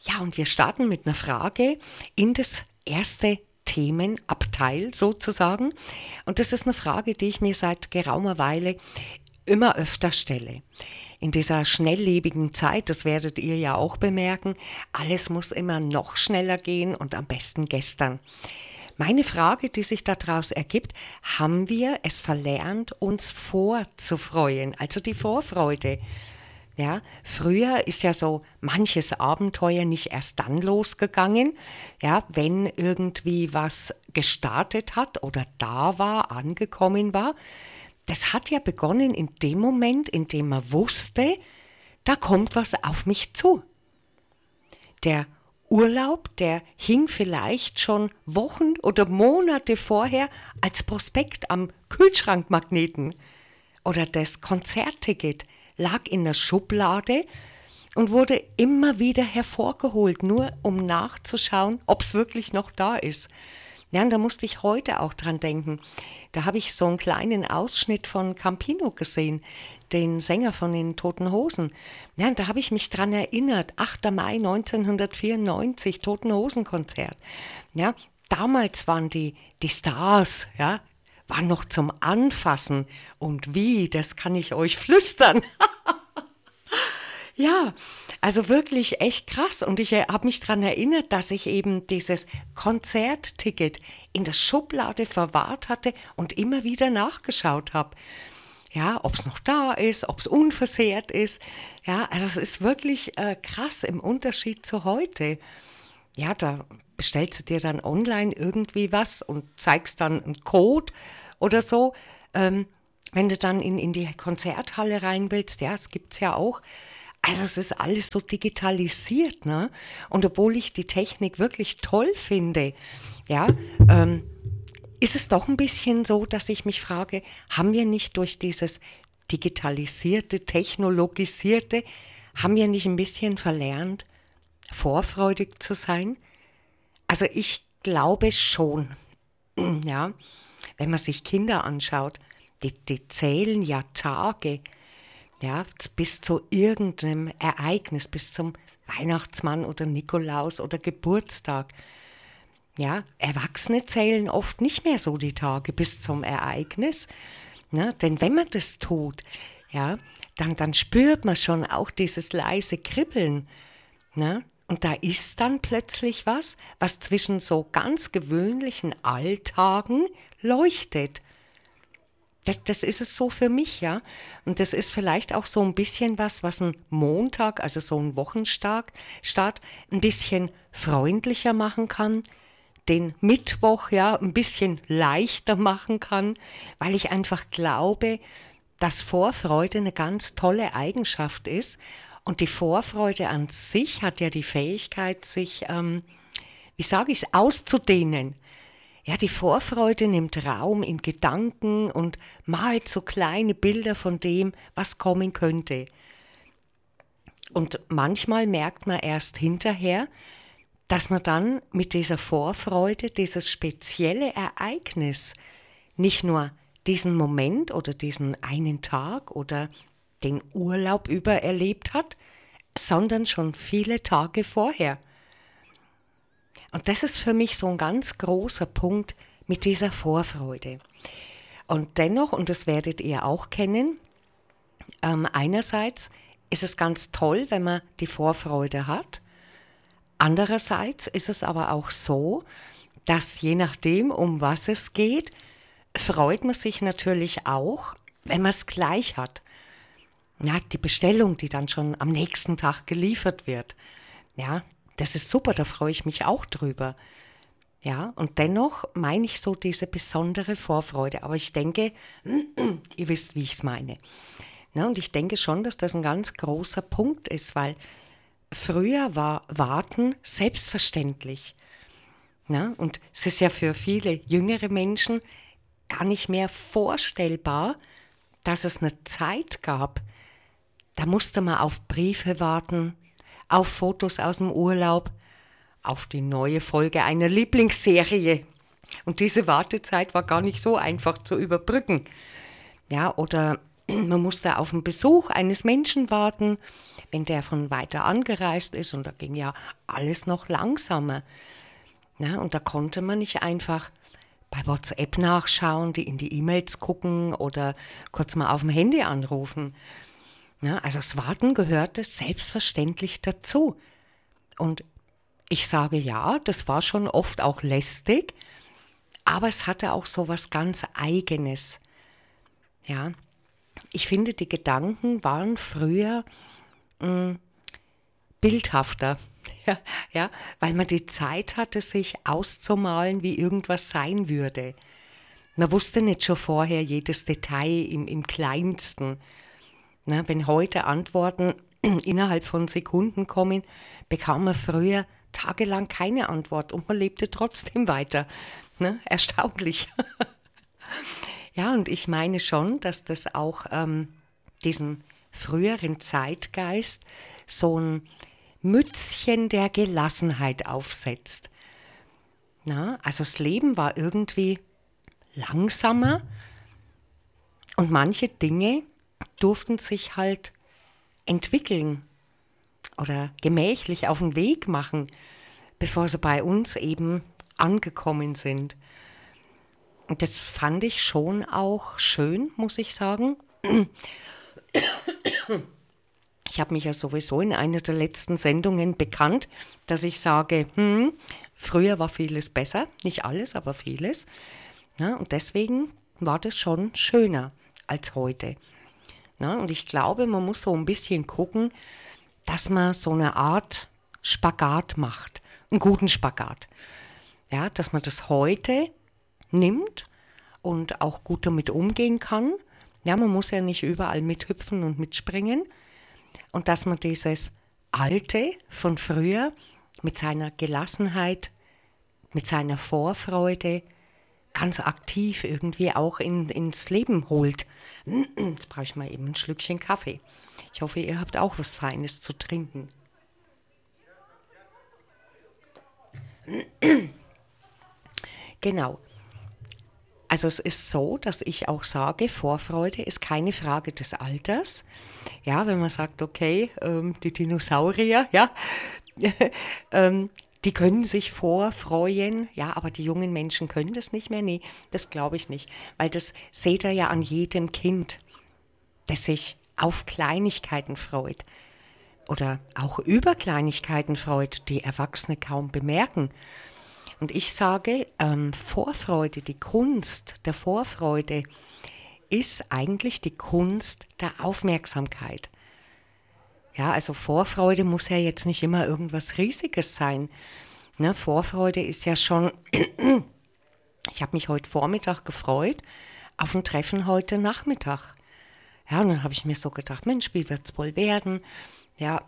Ja, und wir starten mit einer Frage in das erste Themenabteil sozusagen. Und das ist eine Frage, die ich mir seit geraumer Weile immer öfter stelle. In dieser schnelllebigen Zeit, das werdet ihr ja auch bemerken, alles muss immer noch schneller gehen und am besten gestern. Meine Frage, die sich daraus ergibt, haben wir es verlernt, uns vorzufreuen, also die Vorfreude. Ja, früher ist ja so manches Abenteuer nicht erst dann losgegangen, ja, wenn irgendwie was gestartet hat oder da war, angekommen war. Das hat ja begonnen in dem Moment, in dem man wusste, da kommt was auf mich zu. Der Urlaub, der hing vielleicht schon Wochen oder Monate vorher als Prospekt am Kühlschrankmagneten. Oder das Konzertticket lag in der Schublade und wurde immer wieder hervorgeholt, nur um nachzuschauen, ob es wirklich noch da ist. Ja, und da musste ich heute auch dran denken. Da habe ich so einen kleinen Ausschnitt von Campino gesehen, den Sänger von den Toten Hosen. Ja, und da habe ich mich dran erinnert, 8. Mai 1994, Toten Hosen Konzert. Ja, damals waren die Stars, ja, waren noch zum Anfassen. Und wie, das kann ich euch flüstern. Ja, also wirklich echt krass. Und ich habe mich daran erinnert, dass ich eben dieses Konzertticket in der Schublade verwahrt hatte und immer wieder nachgeschaut habe. Ja, ob es noch da ist, ob es unversehrt ist. Ja, also es ist wirklich krass im Unterschied zu heute. Ja, da bestellst du dir dann online irgendwie was und zeigst dann einen Code oder so. Wenn du dann in die Konzerthalle rein willst, ja, das gibt's ja auch. Also es ist alles so digitalisiert, ne? Und obwohl ich die Technik wirklich toll finde, ja, ist es doch ein bisschen so, dass ich mich frage, haben wir nicht durch dieses digitalisierte, technologisierte, haben wir nicht ein bisschen verlernt, vorfreudig zu sein? Also ich glaube schon, ja, wenn man sich Kinder anschaut, die zählen ja Tage, ja, bis zu irgendeinem Ereignis, bis zum Weihnachtsmann oder Nikolaus oder Geburtstag. Ja, Erwachsene zählen oft nicht mehr so die Tage bis zum Ereignis, ne? Denn wenn man das tut, ja, dann spürt man schon auch dieses leise Kribbeln, ne? Und da ist dann plötzlich was zwischen so ganz gewöhnlichen Alltagen leuchtet. Das ist es so für mich, ja. Und das ist vielleicht auch so ein bisschen was ein Montag, also so ein Wochenstart, ein bisschen freundlicher machen kann, den Mittwoch ja ein bisschen leichter machen kann, weil ich einfach glaube, dass Vorfreude eine ganz tolle Eigenschaft ist. Und die Vorfreude an sich hat ja die Fähigkeit, sich, wie sage ich es, auszudehnen. Ja, die Vorfreude nimmt Raum in Gedanken und malt so kleine Bilder von dem, was kommen könnte. Und manchmal merkt man erst hinterher, dass man dann mit dieser Vorfreude, dieses spezielle Ereignis, nicht nur diesen Moment oder diesen einen Tag oder den Urlaub über erlebt hat, sondern schon viele Tage vorher. Und das ist für mich so ein ganz großer Punkt mit dieser Vorfreude. Und dennoch, und das werdet ihr auch kennen, einerseits ist es ganz toll, wenn man die Vorfreude hat. Andererseits ist es aber auch so, dass je nachdem, um was es geht, freut man sich natürlich auch, wenn man es gleich hat. Ja, die Bestellung, die dann schon am nächsten Tag geliefert wird. Ja, das ist super, da freue ich mich auch drüber. Ja, und dennoch meine ich so diese besondere Vorfreude. Aber ich denke, ihr wisst, wie ich es meine. Ja, und ich denke schon, dass das ein ganz großer Punkt ist, weil früher war Warten selbstverständlich. Ja, und es ist ja für viele jüngere Menschen gar nicht mehr vorstellbar, dass es eine Zeit gab, da musste man auf Briefe warten, auf Fotos aus dem Urlaub, auf die neue Folge einer Lieblingsserie. Und diese Wartezeit war gar nicht so einfach zu überbrücken. Ja, oder Man musste auf den Besuch eines Menschen warten, wenn der von weiter angereist ist. Und da ging ja alles noch langsamer. Na, und da konnte man nicht einfach bei WhatsApp nachschauen, in die E-Mails gucken oder kurz mal auf dem Handy anrufen. Na, also das Warten gehörte selbstverständlich dazu. Und ich sage ja, das war schon oft auch lästig, aber es hatte auch so was ganz Eigenes. Ja, ich finde, die Gedanken waren früher bildhafter. Ja, ja, weil man die Zeit hatte, sich auszumalen, wie irgendwas sein würde. Man wusste nicht schon vorher jedes Detail im Kleinsten. Na, wenn heute Antworten innerhalb von Sekunden kommen, bekam man früher tagelang keine Antwort und man lebte trotzdem weiter. Ne? Erstaunlich. Ja, und ich meine schon, dass das auch diesen früheren Zeitgeist so ein Mützchen der Gelassenheit aufsetzt. Na, also das Leben war irgendwie langsamer und manche Dinge durften sich halt entwickeln oder gemächlich auf den Weg machen, bevor sie bei uns eben angekommen sind. Und das fand ich schon auch schön, muss ich sagen. Ich habe mich ja sowieso in einer der letzten Sendungen bekannt, dass ich sage, früher war vieles besser, nicht alles, aber vieles. Ja, und deswegen war das schon schöner als heute. Ja, und ich glaube, man muss so ein bisschen gucken, dass man so eine Art Spagat macht, einen guten Spagat. Ja, dass man das heute nimmt und auch gut damit umgehen kann. Ja, man muss ja nicht überall mithüpfen und mitspringen. Und dass man dieses Alte von früher mit seiner Gelassenheit, mit seiner Vorfreude ganz aktiv irgendwie auch ins Leben holt. Jetzt brauche ich mal eben ein Schlückchen Kaffee. Ich hoffe, ihr habt auch was Feines zu trinken. Genau. Also es ist so, dass ich auch sage, Vorfreude ist keine Frage des Alters. Ja, wenn man sagt, okay, die Dinosaurier, ja, die können sich vorfreuen, ja, aber die jungen Menschen können das nicht mehr. Nee, das glaube ich nicht, weil das seht ihr ja an jedem Kind, das sich auf Kleinigkeiten freut oder auch über Kleinigkeiten freut, die Erwachsene kaum bemerken. Und ich sage, Vorfreude, die Kunst der Vorfreude ist eigentlich die Kunst der Aufmerksamkeit. Ja, also Vorfreude muss ja jetzt nicht immer irgendwas Riesiges sein. Ne, Vorfreude ist ja schon, ich habe mich heute Vormittag gefreut auf ein Treffen heute Nachmittag. Ja, und dann habe ich mir so gedacht, Mensch, wie wird es wohl werden? Ja,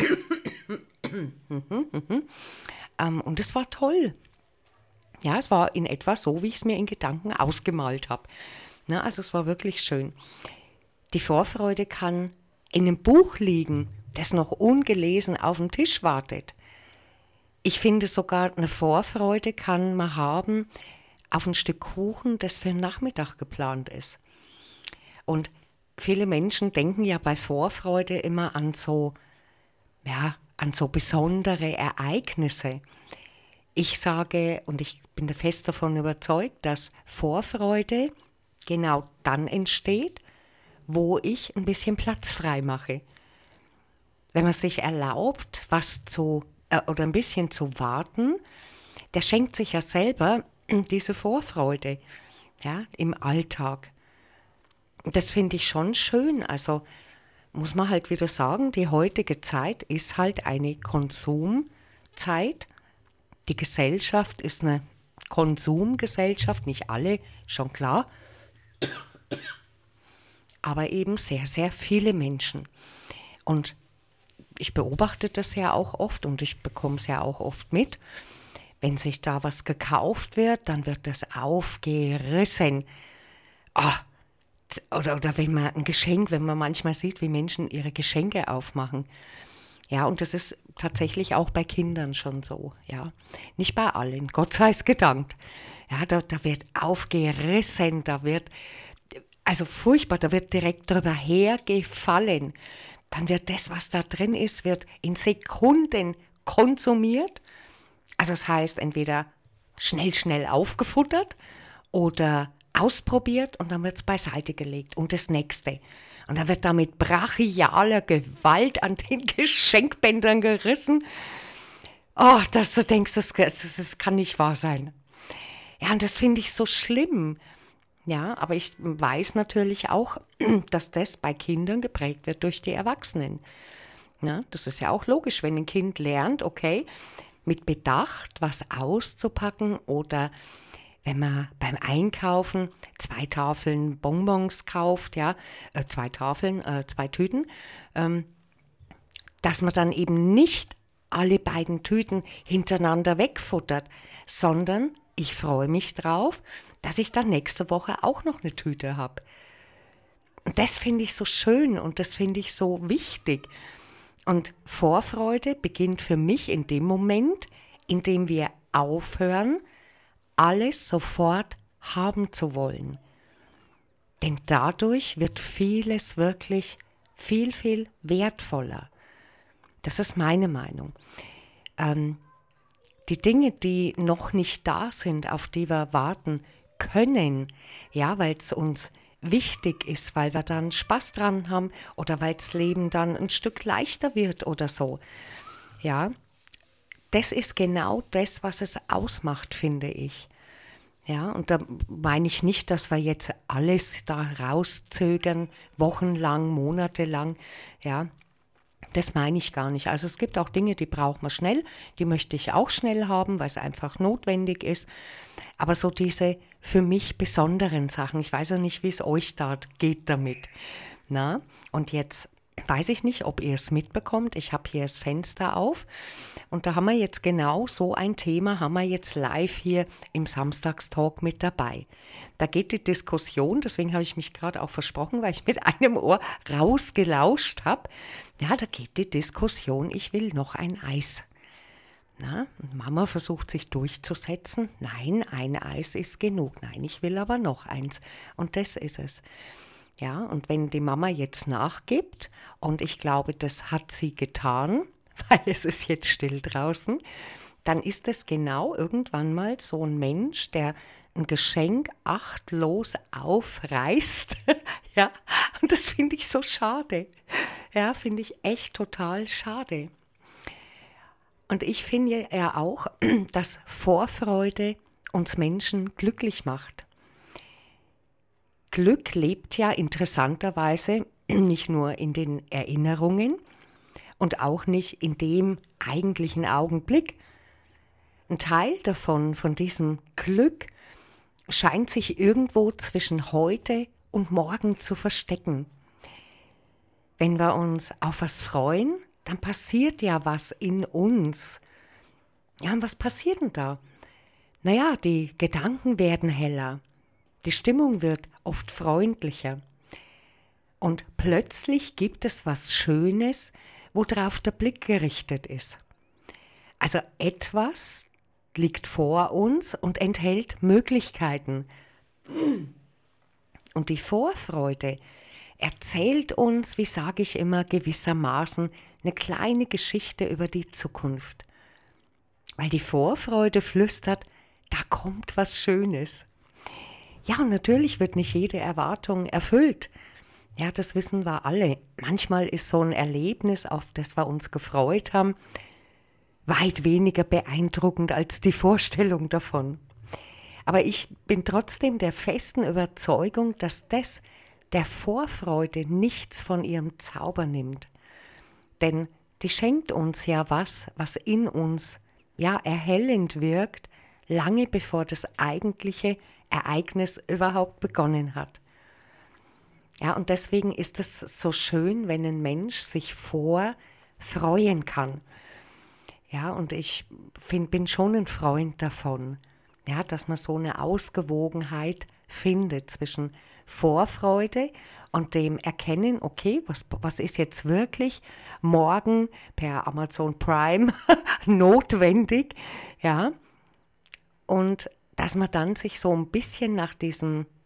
und es war toll. Ja, es war in etwa so, wie ich es mir in Gedanken ausgemalt habe. Na, also es war wirklich schön. Die Vorfreude kann in einem Buch liegen, das noch ungelesen auf dem Tisch wartet. Ich finde sogar, eine Vorfreude kann man haben auf ein Stück Kuchen, das für den Nachmittag geplant ist. Und viele Menschen denken ja bei Vorfreude immer an so besondere Ereignisse. Ich sage, und ich bin fest davon überzeugt, dass Vorfreude genau dann entsteht, wo ich ein bisschen Platz frei mache. Wenn man sich erlaubt, oder ein bisschen zu warten, der schenkt sich ja selber diese Vorfreude, ja, im Alltag. Das finde ich schon schön. Also muss man halt wieder sagen, die heutige Zeit ist halt eine Konsumzeit. Die Gesellschaft ist eine Konsumgesellschaft, nicht alle, schon klar, aber eben sehr, sehr viele Menschen. Und ich beobachte das ja auch oft und ich bekomme es ja auch oft mit. Wenn sich da was gekauft wird, dann wird das aufgerissen. Oder wenn man ein Geschenk, wenn man manchmal sieht, wie Menschen ihre Geschenke aufmachen. Ja, und das ist tatsächlich auch bei Kindern schon so, ja. Nicht bei allen, Gott sei es gedankt. Ja, da wird aufgerissen, Also furchtbar, da wird direkt drüber hergefallen. Dann wird das, was da drin ist, wird in Sekunden konsumiert. Also das heißt, entweder schnell aufgefuttert oder ausprobiert und dann wird es beiseite gelegt. Und das nächste. Und dann wird da mit brachialer Gewalt an den Geschenkbändern gerissen. Oh, dass du denkst, das kann nicht wahr sein. Ja, und das finde ich so schlimm. Ja, aber ich weiß natürlich auch, dass das bei Kindern geprägt wird durch die Erwachsenen. Ja, das ist ja auch logisch, wenn ein Kind lernt, okay, mit Bedacht was auszupacken oder wenn man beim Einkaufen 2 Tafeln Bonbons kauft, ja, 2 Tafeln, 2 Tüten, dass man dann eben nicht alle beiden Tüten hintereinander wegfuttert, sondern ich freue mich drauf, dass ich dann nächste Woche auch noch eine Tüte habe. Und das finde ich so schön und das finde ich so wichtig. Und Vorfreude beginnt für mich in dem Moment, in dem wir aufhören, alles sofort haben zu wollen. Denn dadurch wird vieles wirklich viel wertvoller. Das ist meine Meinung. Die Dinge, die noch nicht da sind, auf die wir warten können, ja, weil es uns wichtig ist, weil wir dann Spaß dran haben oder weil das Leben dann ein Stück leichter wird oder so. Ja, das ist genau das, was es ausmacht, finde ich. Ja, und da meine ich nicht, dass wir jetzt alles da rauszögern, wochenlang, monatelang, ja. Das meine ich gar nicht. Also es gibt auch Dinge, die braucht man schnell, die möchte ich auch schnell haben, weil es einfach notwendig ist. Aber so diese für mich besonderen Sachen, ich weiß ja nicht, wie es euch da geht damit. Na, und jetzt weiß ich nicht, ob ihr es mitbekommt. Ich habe hier das Fenster auf und da haben wir jetzt genau so ein Thema, haben wir jetzt live hier im Samstagstalk mit dabei. Da geht die Diskussion, deswegen habe ich mich gerade auch versprochen, weil ich mit einem Ohr rausgelauscht habe. Ja, da geht die Diskussion, ich will noch ein Eis. Na, Mama versucht sich durchzusetzen. Nein, ein Eis ist genug. Nein, ich will aber noch eins. Und das ist es. Ja, und wenn die Mama jetzt nachgibt, und ich glaube, das hat sie getan, weil es ist jetzt still draußen, dann ist es genau irgendwann mal so ein Mensch, der ein Geschenk achtlos aufreißt. Ja, und das finde ich so schade. Ja, finde ich echt total schade. Und ich finde ja auch, dass Vorfreude uns Menschen glücklich macht. Glück lebt ja interessanterweise nicht nur in den Erinnerungen und auch nicht in dem eigentlichen Augenblick. Ein Teil davon, von diesem Glück, scheint sich irgendwo zwischen heute und morgen zu verstecken. Wenn wir uns auf was freuen, dann passiert ja was in uns. Ja, und was passiert denn da? Naja, die Gedanken werden heller. Die Stimmung wird oft freundlicher. Und plötzlich gibt es was Schönes, worauf der Blick gerichtet ist. Also etwas liegt vor uns und enthält Möglichkeiten. Und die Vorfreude erzählt uns, wie sage ich immer, gewissermaßen eine kleine Geschichte über die Zukunft. Weil die Vorfreude flüstert, da kommt was Schönes. Ja, und natürlich wird nicht jede Erwartung erfüllt. Ja, das wissen wir alle. Manchmal ist so ein Erlebnis, auf das wir uns gefreut haben, weit weniger beeindruckend als die Vorstellung davon. Aber ich bin trotzdem der festen Überzeugung, dass das der Vorfreude nichts von ihrem Zauber nimmt. Denn die schenkt uns ja was in uns ja erhellend wirkt, lange bevor das eigentliche Ereignis überhaupt begonnen hat. Ja, und deswegen ist es so schön, wenn ein Mensch sich vorfreuen kann. Ja, und ich bin schon ein Freund davon, ja, dass man so eine Ausgewogenheit findet zwischen Vorfreude und dem Erkennen, okay, was ist jetzt wirklich morgen per Amazon Prime notwendig, ja, und dass man dann sich so ein bisschen nach diesem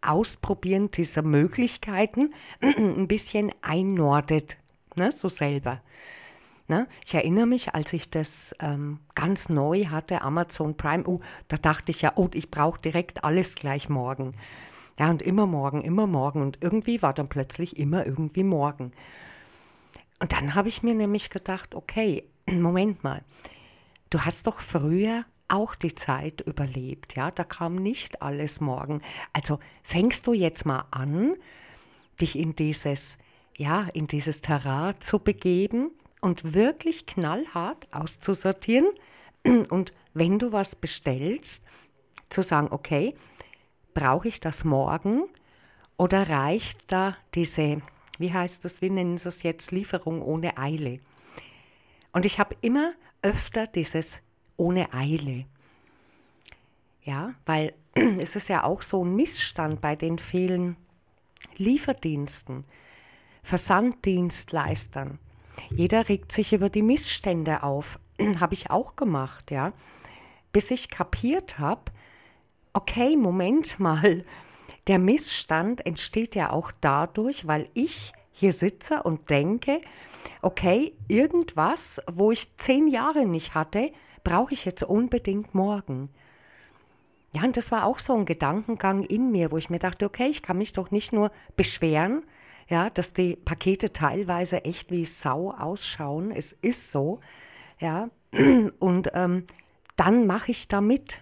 Ausprobieren dieser Möglichkeiten ein bisschen einnordet, ne, so selber. Ne? Ich erinnere mich, als ich das ganz neu hatte, Amazon Prime, da dachte ich ja, ich brauche direkt alles gleich morgen. Ja, und immer morgen. Und irgendwie war dann plötzlich immer irgendwie morgen. Und dann habe ich mir nämlich gedacht, okay, Moment mal, du hast doch früher auch die Zeit überlebt, ja, da kam nicht alles morgen. Also fängst du jetzt mal an, dich in dieses Terrain zu begeben und wirklich knallhart auszusortieren und wenn du was bestellst, zu sagen, okay, brauche ich das morgen oder reicht da diese, wie heißt das, wie nennen sie es jetzt, Lieferung ohne Eile? Und ich habe immer öfter dieses ohne Eile. Ja, weil es ist ja auch so ein Missstand bei den vielen Lieferdiensten, Versanddienstleistern. Jeder regt sich über die Missstände auf. Habe ich auch gemacht, ja. Bis ich kapiert habe, okay, Moment mal, der Missstand entsteht ja auch dadurch, weil ich hier sitze und denke, okay, irgendwas, wo ich 10 Jahre nicht hatte, brauche ich jetzt unbedingt morgen. Ja, und das war auch so ein Gedankengang in mir, wo ich mir dachte, okay, ich kann mich doch nicht nur beschweren, ja, dass die Pakete teilweise echt wie Sau ausschauen. Es ist so, ja, und dann mache ich da mit.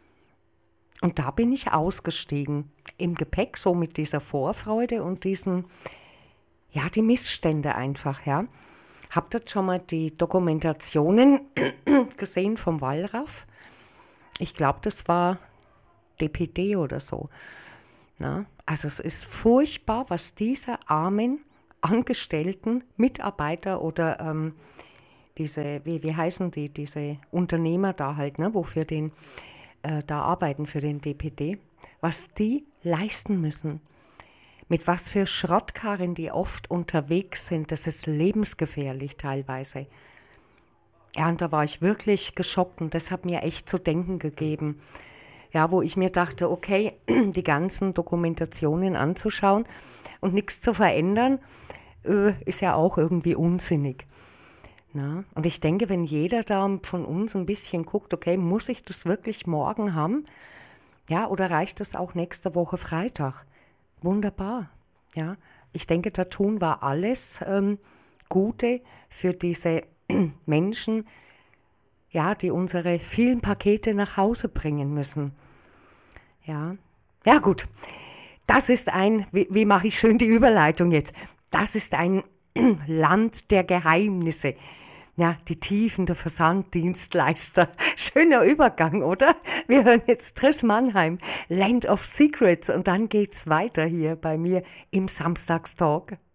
Und da bin ich ausgestiegen, im Gepäck, so mit dieser Vorfreude und diesen, ja, die Missstände einfach, ja. Habt ihr schon mal die Dokumentationen gesehen vom Wallraff? Ich glaube, das war DPD oder so. Na, also es ist furchtbar, was diese armen Angestellten, Mitarbeiter oder diese, wie heißen die, diese Unternehmer da halt, ne, wofür den da arbeiten für den DPD, was die leisten müssen. Mit was für Schrottkarren die oft unterwegs sind, das ist lebensgefährlich teilweise. Ja, und da war ich wirklich geschockt und das hat mir echt zu denken gegeben. Ja, wo ich mir dachte, okay, die ganzen Dokumentationen anzuschauen und nichts zu verändern, ist ja auch irgendwie unsinnig. Na? Und ich denke, wenn jeder da von uns ein bisschen guckt, okay, muss ich das wirklich morgen haben? Ja, oder reicht das auch nächste Woche Freitag? Wunderbar. Ja, ich denke, da tun wir alles Gute für diese Menschen, ja, die unsere vielen Pakete nach Hause bringen müssen. Ja, ja gut. Das ist wie mache ich schön die Überleitung jetzt? Das ist ein Land der Geheimnisse. Ja, die Tiefen der Versanddienstleister. Schöner Übergang, oder? Wir hören jetzt Triss Mannheim, Land of Secrets und dann geht's weiter hier bei mir im Samstagstalk.